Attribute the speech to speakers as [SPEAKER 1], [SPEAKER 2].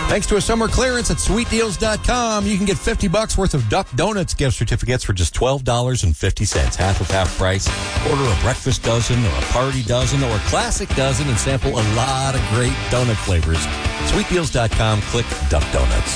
[SPEAKER 1] Thanks to a summer clearance at sweetdeals.com, you can get $50 worth of Duck Donuts gift certificates for just $12.50, half of half price. Order a breakfast dozen or a party dozen or a classic dozen and sample a lot of great donut flavors. Sweetdeals.com, click Duck Donuts.